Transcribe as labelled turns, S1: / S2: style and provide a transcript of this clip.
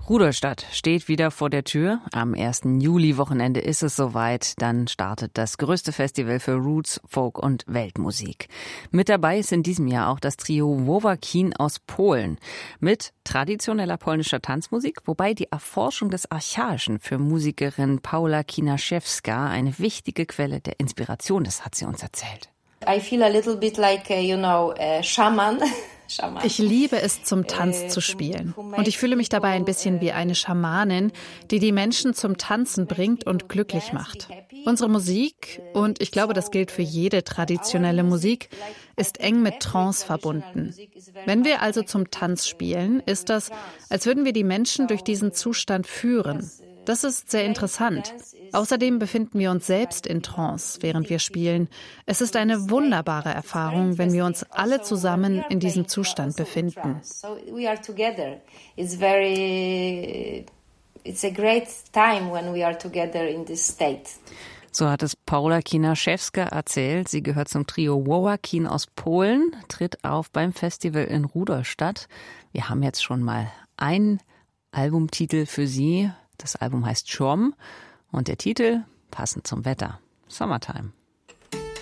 S1: Rudolstadt steht wieder vor der Tür. Am 1. Juli-Wochenende ist es soweit. Dann startet das größte Festival für Roots, Folk und Weltmusik. Mit dabei ist in diesem Jahr auch das Trio Woławkin aus Polen mit traditioneller polnischer Tanzmusik, wobei die Erforschung des Archaischen für Musikerin Paula Kinaszewska eine wichtige Quelle der Inspiration ist, hat sie uns erzählt.
S2: I feel a little bit like, shaman.
S3: Ich liebe es, zum Tanz zu spielen. Und ich fühle mich dabei ein bisschen wie eine Schamanin, die die Menschen zum Tanzen bringt und glücklich macht. Unsere Musik, und ich glaube, das gilt für jede traditionelle Musik, ist eng mit Trance verbunden. Wenn wir also zum Tanz spielen, ist das, als würden wir die Menschen durch diesen Zustand führen. Das ist sehr interessant. Außerdem befinden wir uns selbst in Trance, während wir spielen. Es ist eine wunderbare Erfahrung, wenn wir uns alle zusammen in diesem Zustand befinden.
S2: It's a great time when we are together in this state.
S1: So hat es Paula Kinaszewska erzählt. Sie gehört zum Trio Woławkin aus Polen, tritt auf beim Festival in Rudolstadt. Wir haben jetzt schon mal einen Albumtitel für Sie. Das Album heißt Schom und der Titel passend zum Wetter: Summertime.